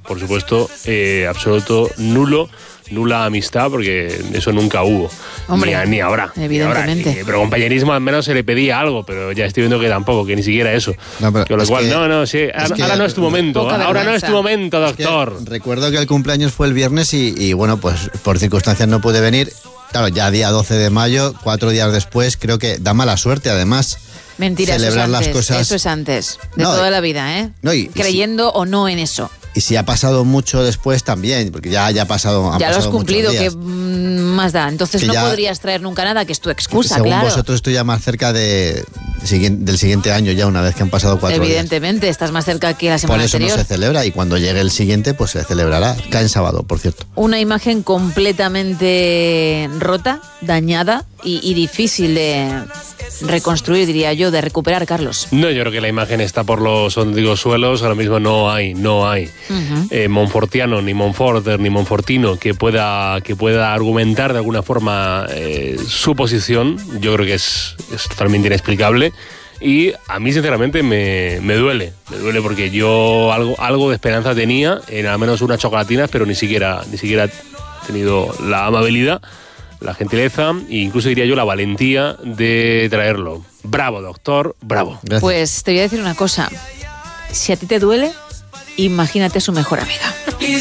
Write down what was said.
por supuesto, absoluto nula amistad, porque eso nunca hubo. Hombre, ni habrá. Evidentemente. Ni habrá. Pero compañerismo al menos se le pedía algo, pero ya estoy viendo que tampoco, que ni siquiera eso. No, pero Con lo cual, ahora no es tu momento. Ahora no es tu momento, doctor. Es que recuerdo que el cumpleaños fue el viernes y bueno, pues por circunstancias no pude venir. Claro, ya día 12 de mayo, 4 días después, creo que da mala suerte además. Mentira, celebrar las cosas. Eso es antes, de toda la vida, ¿eh? No, creyendo o no en eso. Y si ha pasado mucho después también, porque ya ha pasado. Ya lo has cumplido, que más da. Entonces que no podrías traer nunca nada, que es tu excusa, según claro. Vosotros estoy ya más cerca del siguiente año, ya una vez que han pasado 4 días. Evidentemente, estás más cerca que la semana anterior. Por eso no se celebra, y cuando llegue el siguiente, pues se celebrará. Cae en sábado, por cierto. Una imagen completamente rota, dañada y difícil de reconstruir, diría yo, de recuperar, Carlos. No, yo creo que la imagen está por los suelos. Ahora mismo no hay monfortiano, ni monforter, ni monfortino que pueda argumentar de alguna forma su posición. Yo creo que es totalmente inexplicable. Y a mí, sinceramente, me duele. Me duele porque yo algo de esperanza tenía en al menos unas chocolatinas, pero ni siquiera he tenido la amabilidad, la gentileza e incluso diría yo la valentía de traerlo. Bravo, doctor, bravo. Gracias. Pues te voy a decir una cosa. Si a ti te duele, imagínate a su mejor amiga.